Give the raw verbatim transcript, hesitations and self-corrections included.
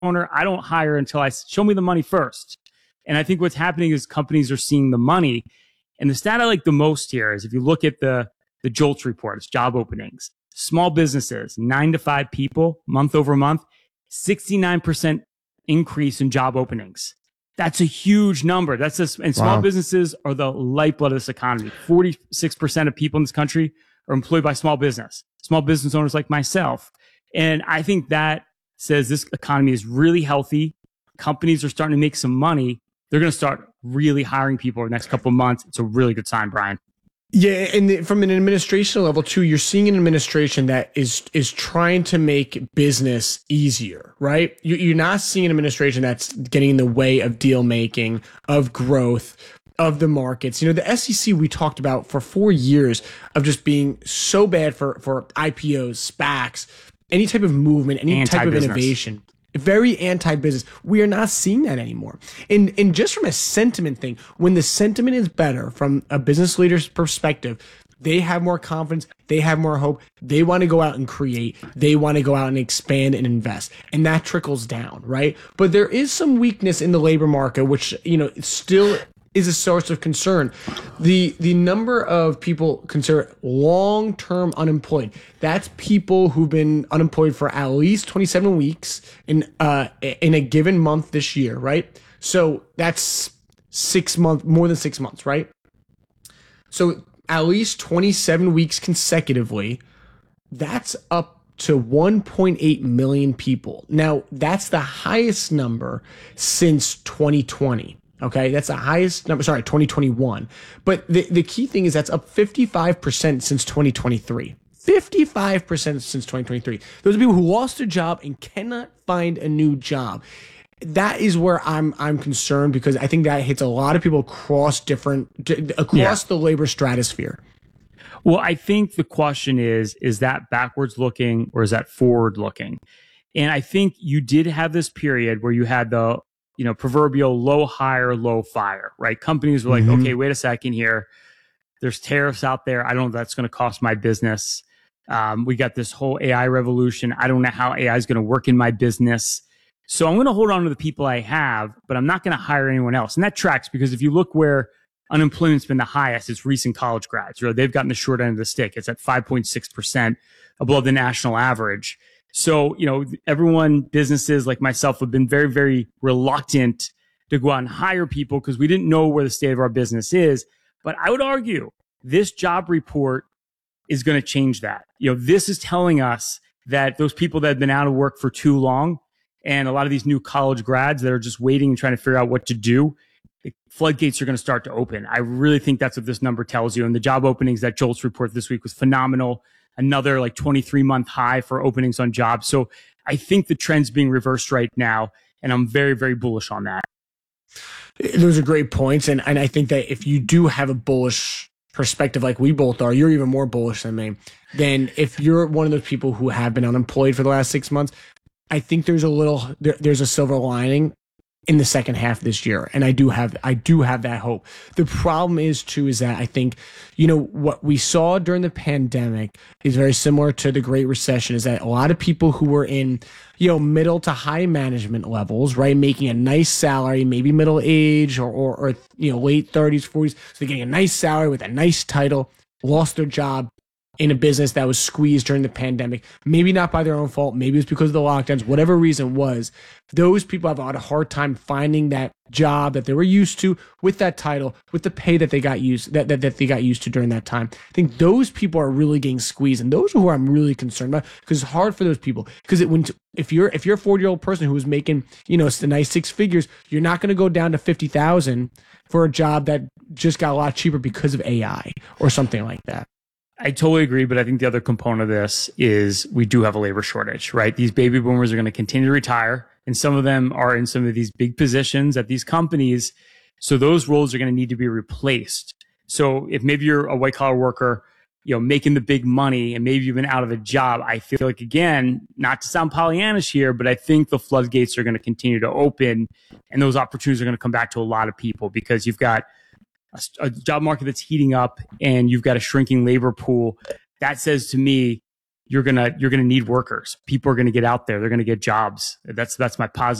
owner, I don't hire until I show me the money first. And I think what's happening is companies are seeing the money. And the stat I like the most here is if you look at the, the JOLTS report, it's job openings, small businesses, nine to five people, month over month, sixty-nine percent increase in job openings. That's a huge number. That's just, and small Wow. businesses are the lifeblood of this economy. forty-six percent of people in this country are employed by small business, small business owners like myself. And I think that says this economy is really healthy. Companies are starting to make some money. They're going to start really hiring people over the next couple of months. It's a really good sign, Brian. Yeah, and the, from an administration level too, you're seeing an administration that is is trying to make business easier, right? You, you're not seeing an administration that's getting in the way of deal making, of growth, of the markets. You know, the S E C we talked about for four years of just being so bad for for I P Os, SPACs, any type of movement, any type of innovation. Very anti-business. We are not seeing that anymore. And and just from a sentiment thing, when the sentiment is better from a business leader's perspective, they have more confidence, they have more hope, they want to go out and create, they want to go out and expand and invest. And that trickles down, right? But there is some weakness in the labor market, which, you know, still is a source of concern. The the number of people considered long-term unemployed, that's people who've been unemployed for at least twenty-seven weeks in uh in a given month this year, right? So that's six months, more than six months, right? So at least twenty-seven weeks consecutively, that's up to one point eight million people. Now, that's the highest number since twenty twenty. Okay, that's the highest number, sorry, twenty twenty-one. But the, the key thing is that's up fifty-five percent since twenty twenty-three. fifty-five percent since twenty twenty-three. Those are people who lost their job and cannot find a new job. That is where I'm I'm concerned, because I think that hits a lot of people across different, across yeah. the labor stratosphere. Well, I think the question is, is that backwards looking or is that forward looking? And I think you did have this period where you had the, you know, proverbial low hire, low fire, right? Companies were like, mm-hmm. okay, wait a second here. There's tariffs out there. I don't know if that's going to cost my business. Um, we got this whole A I revolution. I don't know how A I is going to work in my business. So I'm going to hold on to the people I have, but I'm not going to hire anyone else. And that tracks, because if you look where unemployment's been the highest, it's recent college grads. Right? They've gotten the short end of the stick. It's at five point six percent above the national average. So, you know, everyone, businesses like myself have been very, very reluctant to go out and hire people because we didn't know where the state of our business is. But I would argue this job report is going to change that. You know, this is telling us that those people that have been out of work for too long, and a lot of these new college grads that are just waiting and trying to figure out what to do, the floodgates are going to start to open. I really think that's what this number tells you. And the job openings, that JOLTS report this week was phenomenal. Another like twenty-three month high for openings on jobs. So I think the trend's being reversed right now, and I'm very, very bullish on that. Those are great points. And, and I think that if you do have a bullish perspective like we both are, you're even more bullish than me. Then if you're one of those people who have been unemployed for the last six months, I think there's a little, there, there's a silver lining in the second half of this year. And I do have, I do have that hope. The problem is too, is that I think, you know, what we saw during the pandemic is very similar to the Great Recession, is that a lot of people who were in, you know, middle to high management levels, right, making a nice salary, maybe middle age or, or, or you know, late thirties, forties. So they're getting a nice salary with a nice title, lost their job in a business that was squeezed during the pandemic, maybe not by their own fault, maybe it's because of the lockdowns, whatever reason it was. Those people have had a hard time finding that job that they were used to with that title, with the pay that they got used that, that, that they got used to during that time. I think those people are really getting squeezed, and those are who I'm really concerned about, because it's hard for those people. Because it, when if you're if you're a forty year old person who is making, you know, the nice six figures, you're not going to go down to fifty thousand for a job that just got a lot cheaper because of A I or something like that. I totally agree, but I think the other component of this is we do have a labor shortage, right? These baby boomers are going to continue to retire, and some of them are in some of these big positions at these companies. So those roles are going to need to be replaced. So if maybe you're a white collar worker, you know, making the big money, and maybe you've been out of a job, I feel like, again, not to sound Pollyannish here, but I think the floodgates are going to continue to open, and those opportunities are going to come back to a lot of people, because you've got A, a job market that's heating up and you've got a shrinking labor pool. That says to me, you're gonna you're gonna need workers. People are gonna get out there. They're gonna get jobs. That's that's my positive